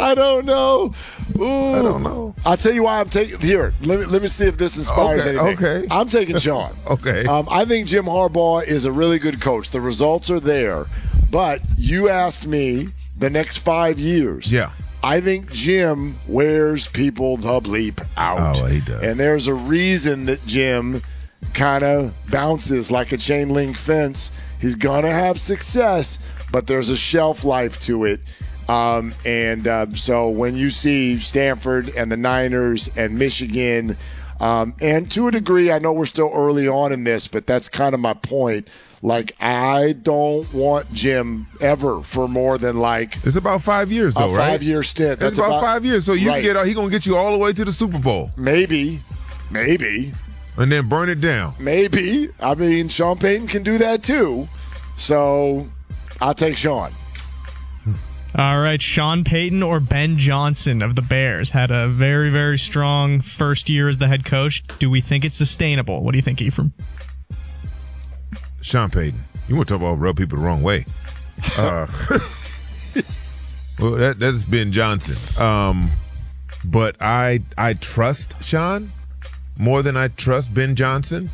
I don't know. Ooh. I don't know. I'll tell you why I'm taking. Here, let me see if this inspires anything. Okay. I'm taking Sean. Okay. I think Jim Harbaugh is a really good coach. The results are there. But you asked me the next 5 years. Yeah. I think Jim wears people the bleep out. Oh, he does. And there's a reason that Jim kind of bounces like a chain link fence. He's going to have success, but there's a shelf life to it. So when you see Stanford and the Niners and Michigan, and to a degree, I know we're still early on in this, but that's kind of my point. Like, I don't want Jim ever for more than like it's about 5 years though, a right? 5-year stint. That's about 5 years. So you right. he gonna get you all the way to the Super Bowl. Maybe. And then burn it down. Maybe. I mean, Sean Payton can do that too. So I'll take Sean. All right, Sean Payton or Ben Johnson of the Bears had a very, very strong first year as the head coach. Do we think it's sustainable? What do you think, Ephraim? Sean Payton. You want to talk about rub people the wrong way. Well, that's Ben Johnson. But I trust Sean more than I trust Ben Johnson.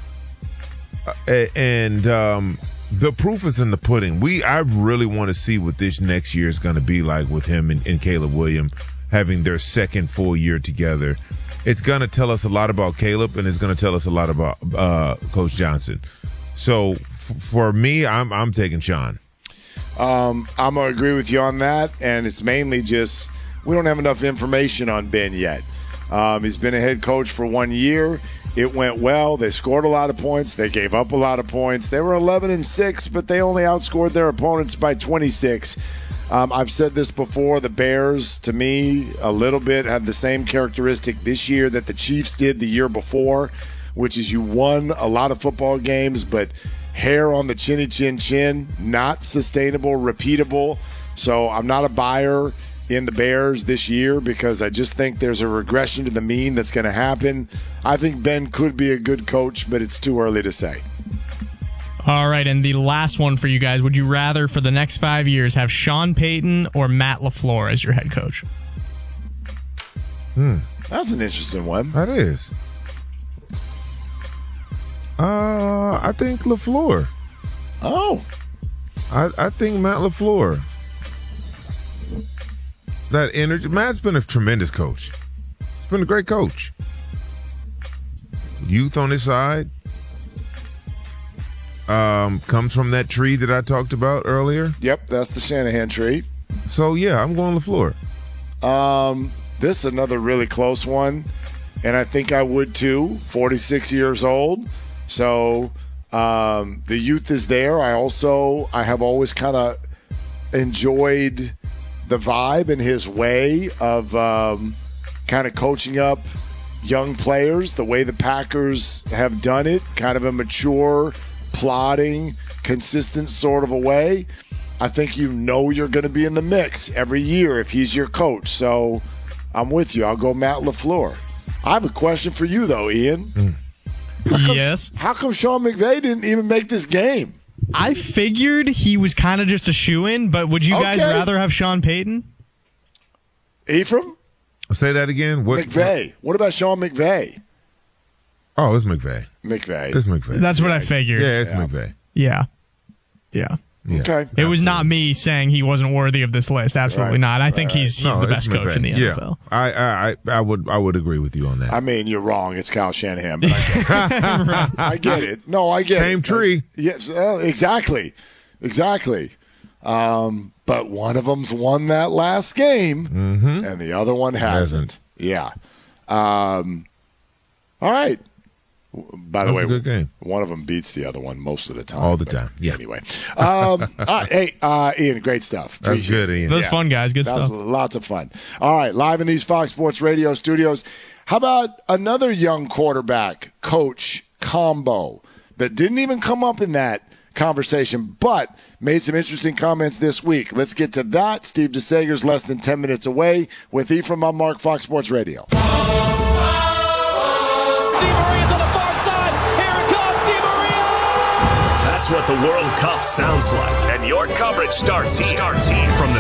The proof is in the pudding. I really want to see what this next year is going to be like with him and Caleb Williams having their second full year together. It's going to tell us a lot about Caleb, and it's going to tell us a lot about Coach Johnson. So for me, I'm taking Sean. I'm going to agree with you on that, and it's mainly just we don't have enough information on Ben yet. He's been a head coach for 1 year. It went well. They scored a lot of points. They gave up a lot of points. They were 11-6, but they only outscored their opponents by 26. I've said this before. The Bears, to me, a little bit have the same characteristic this year that the Chiefs did the year before, which is you won a lot of football games, but hair on the chinny chin chin, not sustainable, repeatable. So I'm not a buyer in the Bears this year because I just think there's a regression to the mean that's going to happen. I think Ben could be a good coach, but it's too early to say. All right, and the last one for you guys. Would you rather, for the next 5 years, have Sean Payton or Matt LaFleur as your head coach? That's an interesting one. That is. I think LaFleur. Oh. I think Matt LaFleur. That energy. Matt's been a tremendous coach. He's been a great coach. Youth on his side. Comes from that tree that I talked about earlier. Yep, that's the Shanahan tree. So, yeah, I'm going LaFleur. This is another really close one, and I think I would too. 46 years old. So the youth is there. I have always kind of enjoyed the vibe and his way of kind of coaching up young players, the way the Packers have done it, kind of a mature, plodding, consistent sort of a way. I think you're going to be in the mix every year if he's your coach. So I'm with you. I'll go Matt LaFleur. I have a question for you, though, Ian. Yes? How come Sean McVay didn't even make this game? I figured he was kind of just a shoo-in, but would you guys rather have Sean Payton? Ephraim? Say that again. McVay. What about Sean McVay? Oh, it's McVay. It's McVay. That's what I figured. Yeah, it's McVay. Yeah. Okay. It was not me saying he was't worthy of this list. Absolutely not. I think he's the best coach in the NFL. I would agree with you on that. I mean, you're wrong. It's Kyle Shanahan, but I get it. Right. I get it. No, I get it. Same tree. Yes, exactly. But one of them's won that last game, and the other one hasn't. Yeah. All right. By the way, a good game. One of them beats the other one most of the time. All the time. Yeah. Anyway. All right. Hey, Ian, great stuff. That's good, Ian. That was fun, guys. Good stuff. Lots of fun. All right. Live in these Fox Sports Radio studios. How about another young quarterback coach combo that didn't even come up in that conversation, but made some interesting comments this week? Let's get to that. Steve DeSager's less than 10 minutes away with Ephraim on Mark, Fox Sports Radio. That's what the World Cup sounds like. And your coverage starts here. From the